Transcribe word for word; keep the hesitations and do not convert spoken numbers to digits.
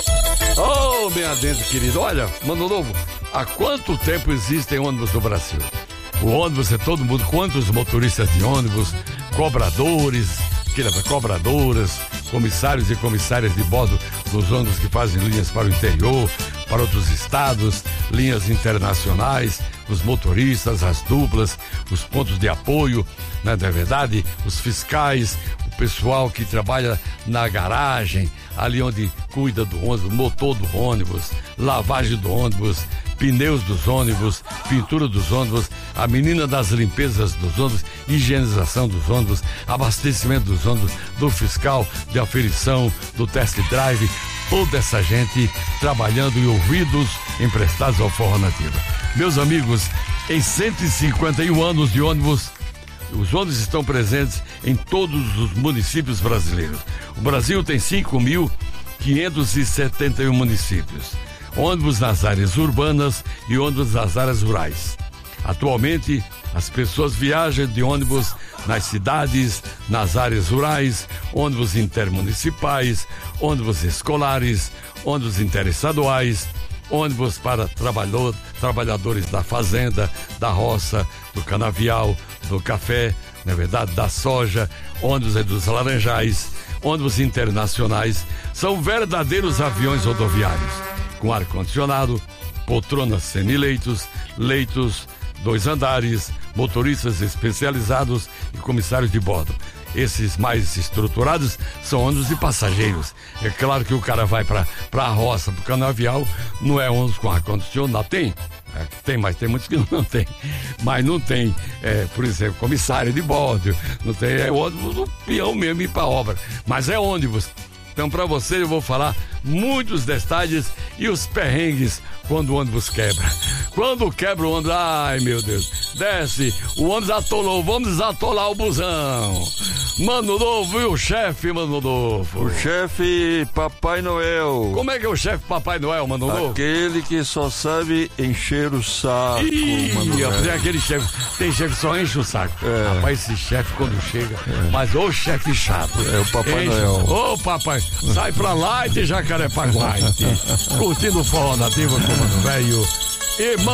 Ô, oh, minha dentro querido, olha, Mano Novo, há quanto tempo existem ônibus no Brasil? O ônibus é todo mundo, quantos motoristas de ônibus, cobradores, que leva cobradoras, comissários e comissárias de bordo dos ônibus que fazem linhas para o interior, para outros estados, linhas internacionais, os motoristas, as duplas, os pontos de apoio, né, na verdade, os fiscais, o pessoal que trabalha na garagem, ali onde cuida do ônibus, motor do ônibus, lavagem do ônibus, pneus dos ônibus, pintura dos ônibus, a menina das limpezas dos ônibus, higienização dos ônibus, abastecimento dos ônibus, do fiscal, de aferição, do test drive, toda essa gente trabalhando e ouvidos emprestados ao Forró Nativa. Meus amigos, em cento e cinquenta e um anos de ônibus, os ônibus estão presentes em todos os municípios brasileiros. O Brasil tem cinco mil quinhentos e setenta e um municípios. Ônibus nas áreas urbanas e ônibus nas áreas rurais. Atualmente, as pessoas viajam de ônibus nas cidades, nas áreas rurais, ônibus intermunicipais, ônibus escolares, ônibus interestaduais, ônibus para trabalhador, trabalhadores da fazenda, da roça, do canavial, do café, na verdade, da soja, ônibus dos laranjais, ônibus internacionais. São verdadeiros aviões rodoviários, com ar-condicionado, poltronas semileitos, leitos, dois andares, motoristas especializados e comissários de bordo. Esses mais estruturados são ônibus de passageiros. É claro que o cara vai para a roça, para o canavial, não é ônibus com ar-condicionado. Tem? É, tem, mas tem muitos que não tem. Mas não tem, é, por exemplo, comissário de bordo, não tem, é ônibus do peão mesmo ir para obra. Mas é ônibus. Então, para você, eu vou falar muitos detalhes e os perrengues quando o ônibus quebra. Quando quebra o ônibus, ai meu Deus, desce, o ônibus atolou, vamos atolar o busão. Mano Novo e o chefe, Mano Novo. O chefe Papai Noel. Como é que é o chefe Papai Noel, Mano Novo? Aquele que só sabe encher o saco. Ih, tem aquele chefe, tem chefe que só enche o saco. É. Rapaz, esse chefe quando chega, é. Mas ô chefe chato. É o Papai enche. Noel. Ô papai, sai pra lá e de Jacarepaguá, curtindo o Forró Nativa com o Mano Velho. E